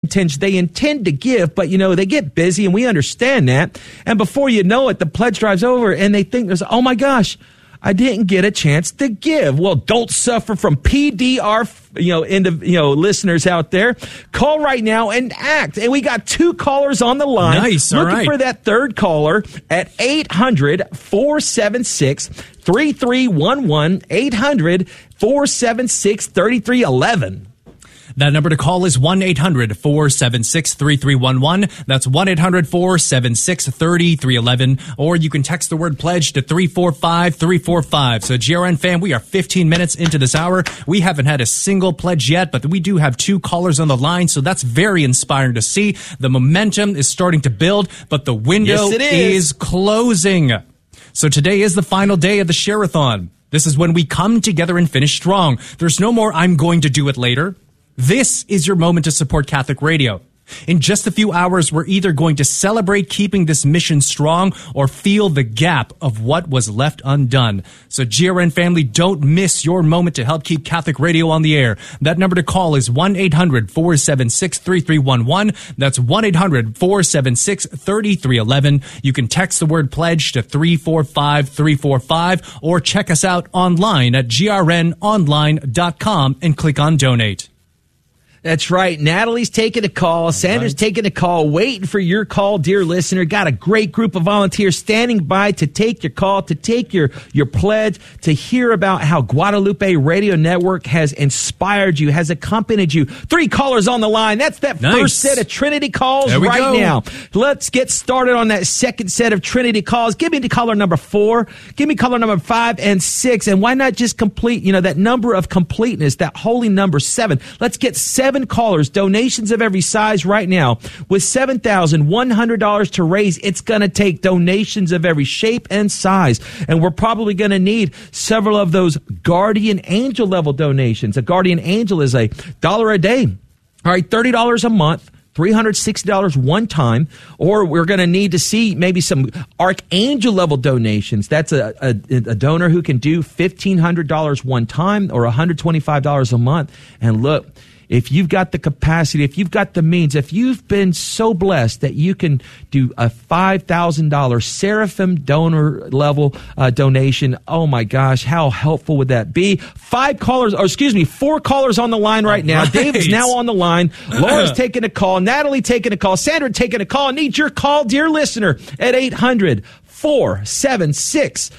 they intend to give, but, they get busy, and we understand that. And before you know it, the pledge drive's over, and they think, oh, my gosh, I didn't get a chance to give. Well, don't suffer from PDR, listeners out there. Call right now and act. And we got 2 callers on the line. Nice. Looking all right. for that third caller at 800-476-3311, 800-476-3311. That number to call is 1-800-476-3311. That's 1-800-476-3311. Or you can text the word pledge to 345-345. So, GRN fam, we are 15 minutes into this hour. We haven't had a single pledge yet, but we do have 2 callers on the line, so that's very inspiring to see. The momentum is starting to build, but the window is closing. So today is the final day of the Share-a-thon. This is when we come together and finish strong. There's no more I'm going to do it later. This is your moment to support Catholic Radio. In just a few hours, we're either going to celebrate keeping this mission strong or feel the gap of what was left undone. So GRN family, don't miss your moment to help keep Catholic Radio on the air. That number to call is 1-800-476-3311. That's 1-800-476-3311. You can text the word pledge to 345-345 or check us out online at grnonline.com and click on donate. That's right. Natalie's taking a call. Sandra's taking a call. Waiting for your call, dear listener. Got a great group of volunteers standing by to take your call, to take your pledge, to hear about how Guadalupe Radio Network has inspired you, has accompanied you. 3 callers on the line. That's that first set of Trinity calls right now. Let's get started on that second set of Trinity calls. Give me the caller number 4. Give me caller number 5 and 6. And why not just complete, that number of completeness, that holy number 7. Let's get 7 callers, donations of every size right now. With $7,100 to raise, it's going to take donations of every shape and size. And we're probably going to need several of those guardian angel level donations. A guardian angel is $1 a day. All right, $30 a month. $360 one time, or we're going to need to see maybe some archangel level donations. That's a donor who can do $1,500 one time or $125 a month. And look, if you've got the capacity, if you've got the means, if you've been so blessed that you can do a $5,000 Seraphim donor level donation, oh my gosh, how helpful would that be? 4 callers on the line right now. Right. David's now on the line. Laura's taking a call. Natalie taking a call. Sandra taking a call. I need your call, dear listener, at 800-476-3311,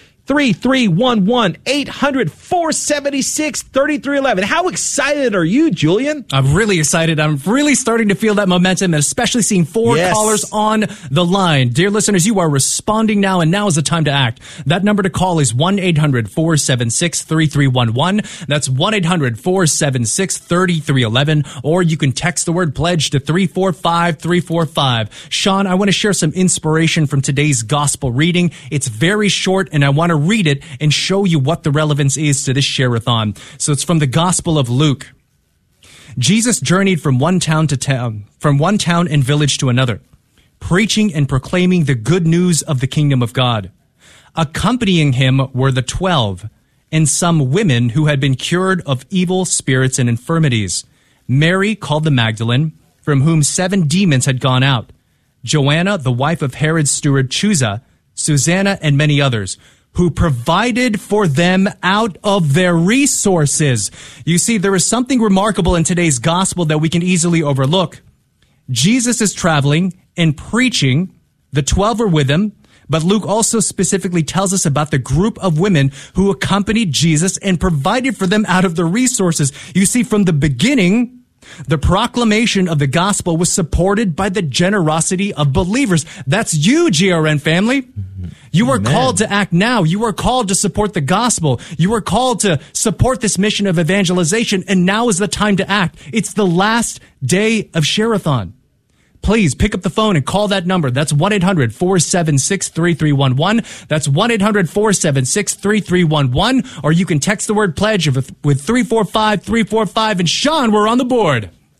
800-476-3311. How excited are you, Julian? I'm really excited. I'm really starting to feel that momentum, and especially seeing 4 callers on the line. Dear listeners, you are responding now, and now is the time to act. That number to call is 1-800-476-3311. That's 1-800-476-3311. Or you can text the word pledge to 345-345. Sean, I want to share some inspiration from today's gospel reading. It's very short, and I want to read it and show you what the relevance is to this Share-a-thon. So it's from the Gospel of Luke. Jesus journeyed from one town and village to another, preaching and proclaiming the good news of the kingdom of God. Accompanying him were the 12, and some women who had been cured of evil spirits and infirmities. Mary, called the Magdalene, from whom 7 demons had gone out. Joanna, the wife of Herod's steward Chuza, Susanna, and many others, who provided for them out of their resources. You see, there is something remarkable in today's gospel that we can easily overlook. Jesus is traveling and preaching. The 12 are with him, but Luke also specifically tells us about the group of women who accompanied Jesus and provided for them out of their resources. You see, from the beginning, the proclamation of the gospel was supported by the generosity of believers. That's you, GRN family. You are called to act now. You are called to support the gospel. You are called to support this mission of evangelization, and now is the time to act. It's the last day of Share-a-thon. Please pick up the phone and call that number. That's 1-800-476-3311. That's 1-800-476-3311. Or you can text the word pledge with 345-345. And Sean, we're on the board.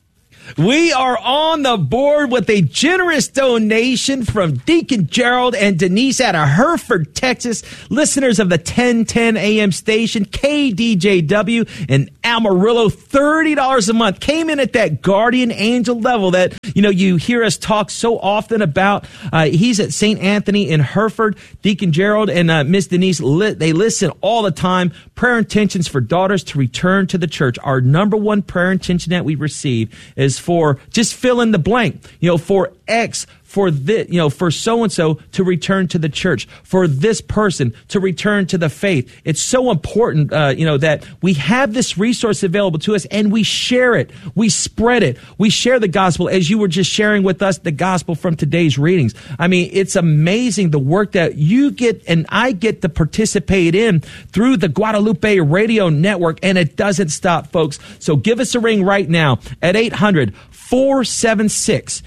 We are on the board with a generous donation from Deacon Gerald and Denise out of Hereford, Texas. Listeners of the 1010 AM station, KDJW in Amarillo, $30 a month. Came in at that guardian angel level that, you hear us talk so often about. He's at St. Anthony in Hereford. Deacon Gerald and Miss Denise, they listen all the time. Prayer intentions for daughters to return to the church. Our number one prayer intention that we receive is for just fill in the blank, for X, for this, for so-and-so to return to the church, for this person to return to the faith. It's so important, that we have this resource available to us and we share it. We spread it. We share the gospel as you were just sharing with us the gospel from today's readings. I mean, it's amazing the work that you get and I get to participate in through the Guadalupe Radio Network, and it doesn't stop, folks. So give us a ring right now at 800-476-3311.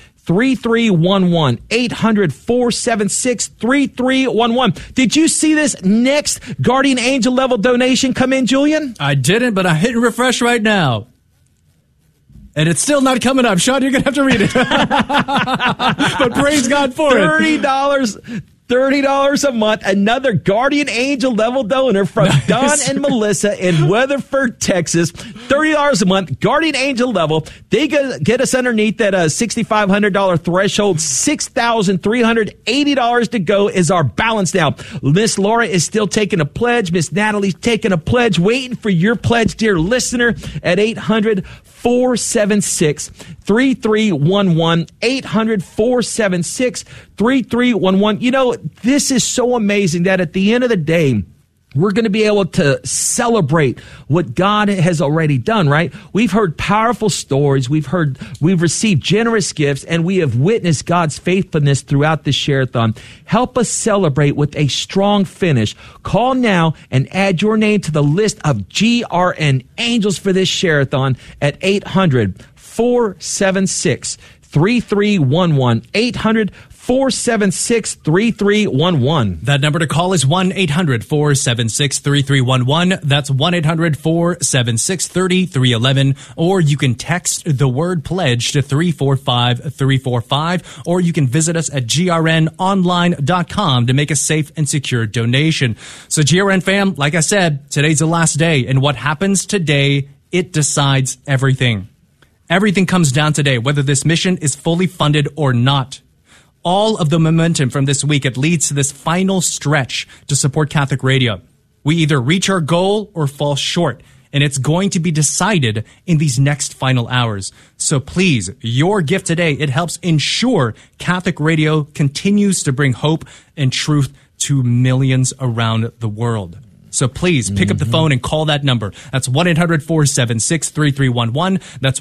800-476-3311. Did you see this next guardian angel level donation come in, Julian? I didn't, but I'm hitting refresh right now. And it's still not coming up. Sean, you're going to have to read it. But praise God for $30 a month. Another guardian angel level donor from Don and Melissa in Weatherford, Texas. $30 a month, guardian angel level. They get us underneath that $6,500 threshold. $6,380 to go is our balance now. Miss Laura is still taking a pledge. Miss Natalie's taking a pledge. Waiting for your pledge, dear listener, at 800-476-3311. 800-476-3311. This is so amazing that at the end of the day, we're going to be able to celebrate what God has already done, right? We've heard powerful stories. We've received generous gifts, and we have witnessed God's faithfulness throughout this share-a-thon. Help us celebrate with a strong finish. Call now and add your name to the list of GRN angels for this share-a-thon at 800-476-3311. 800-476-3311. That number to call is 1-800-476-3311. That's 1-800-476-3311. Or you can text the word pledge to 345-345. Or you can visit us at grnonline.com to make a safe and secure donation. So GRN fam, like I said, today's the last day. And what happens today, it decides everything. Everything comes down today, whether this mission is fully funded or not. All of the momentum from this week, it leads to this final stretch to support Catholic Radio. We either reach our goal or fall short, and it's going to be decided in these next final hours. So please, your gift today, it helps ensure Catholic Radio continues to bring hope and truth to millions around the world. So please pick up the phone and call that number. That's 1-800-476-3311. That's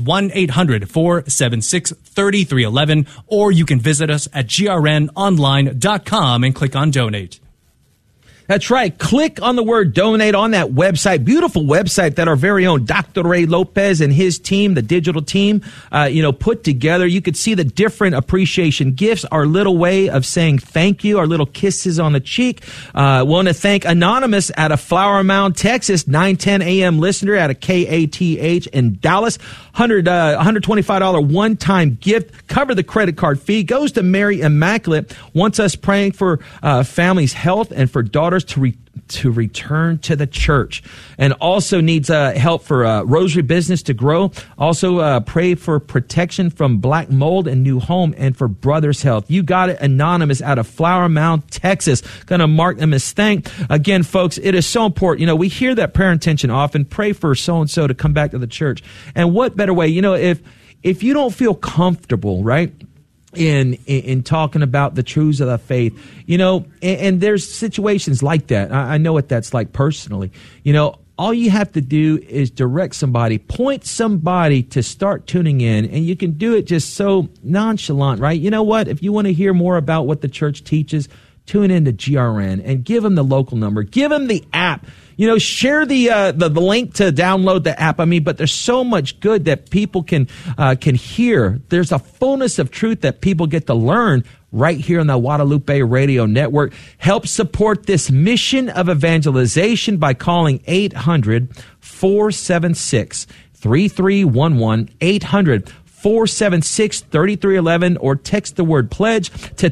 1-800-476-3311. Or you can visit us at grnonline.com and click on donate. That's right. Click on the word donate on that website. Beautiful website that our very own Dr. Ray Lopez and his team, the digital team, put together. You could see the different appreciation gifts, our little way of saying thank you, our little kisses on the cheek. Want to thank Anonymous out of Flower Mound, Texas, 910 AM listener out of KATH in Dallas. $125 one-time gift. Cover the credit card fee. Goes to Mary Immaculate. Wants us praying for families' health and for daughters to return to the church, and also needs help for rosary business to grow. Also pray for protection from black mold and new home, and for brothers' health. You got it. Anonymous out of Flower Mound, Texas. Gonna mark them as thank. Again, folks, it is so important. We hear that prayer intention often. Pray for so-and-so to come back to the church. And what better way, if you don't feel comfortable, right, in talking about the truths of the faith, and there's situations like that. I know what that's like personally. All you have to do is direct somebody, point somebody to start tuning in, and you can do it just so nonchalant, right? You know what? If you want to hear more about what the church teaches, tune into GRN and give them the local number. Give them the app. Share the link to download the app. But there's so much good that people can hear. There's a fullness of truth that people get to learn right here on the Guadalupe Radio Network. Help support this mission of evangelization by calling 800-476-3311. 1-800-476-3311 or text the word pledge to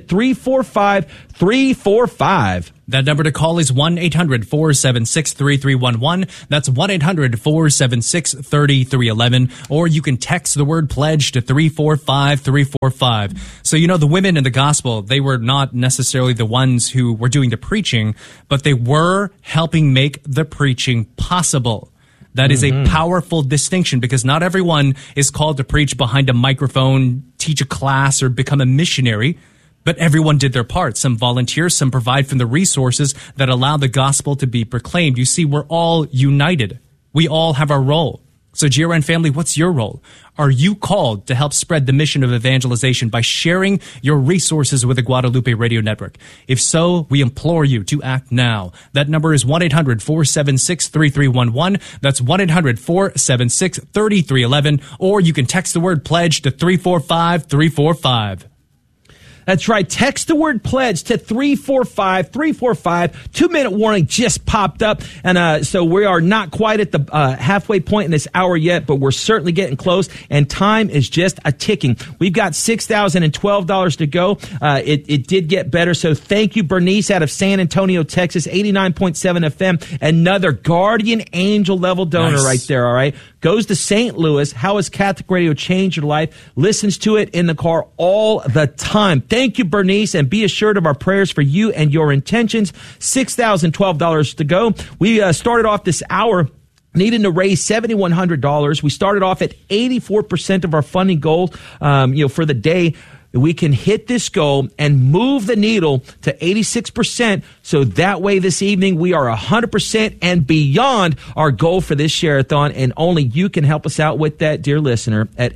345-345. That number to call is 1-800-476-3311. That's 1-800-476-3311. Or you can text the word pledge to 345-345. So, the women in the gospel, they were not necessarily the ones who were doing the preaching, but they were helping make the preaching possible. That is a powerful distinction, because not everyone is called to preach behind a microphone, teach a class, or become a missionary. But everyone did their part. Some volunteer, some provide from the resources that allow the gospel to be proclaimed. You see, we're all united. We all have our role. So GRN family, what's your role? Are you called to help spread the mission of evangelization by sharing your resources with the Guadalupe Radio Network? If so, we implore you to act now. That number is 1-800-476-3311. That's 1-800-476-3311. Or you can text the word pledge to 345-345. That's right. Text the word pledge to 345-345. 2-minute warning just popped up. And so we are not quite at the halfway point in this hour yet, but we're certainly getting close. And time is just a ticking. We've got $6,012 to go. It did get better. So thank you, Bernice, out of San Antonio, Texas, 89.7 FM. Another guardian angel level donor right there. All right. Goes to St. Louis. How has Catholic Radio changed your life? Listens to it in the car all the time. Thank you, Bernice, and be assured of our prayers for you and your intentions. $6,012 to go. We started off this hour needing to raise $7,100. We started off at 84% of our funding goal, for the day. We can hit this goal and move the needle to 86%. So that way this evening we are 100% and beyond our goal for this share-a-thon. And only you can help us out with that, dear listener, at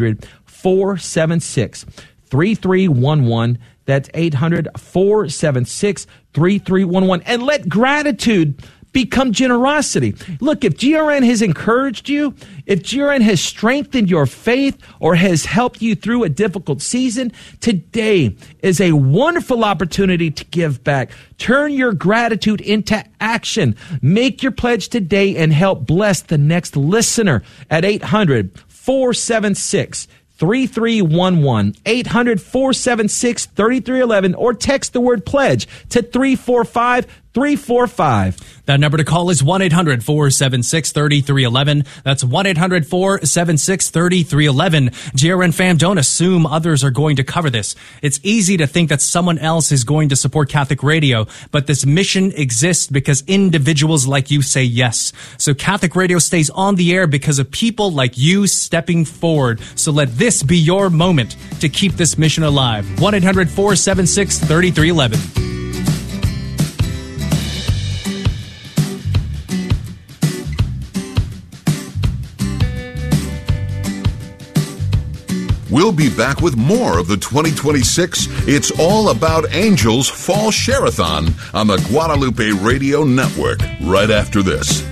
800-476-3311. That's 800-476-3311. And let gratitude become generosity. Look, if GRN has encouraged you, if GRN has strengthened your faith or has helped you through a difficult season, today is a wonderful opportunity to give back. Turn your gratitude into action. Make your pledge today and help bless the next listener at 800-476-3311, 800-476-3311, or text the word pledge to 345-345. That number to call is 1-800-476-3311. That's 1-800-476-3311. GRN fam, don't assume others are going to cover this. It's easy to think that someone else is going to support Catholic Radio, but this mission exists because individuals like you say yes. So Catholic Radio stays on the air because of people like you stepping forward. So let this be your moment to keep this mission alive. 1-800-476-3311. We'll be back with more of the 2026 It's All About Angels Fall Share-a-thon on the Guadalupe Radio Network right after this.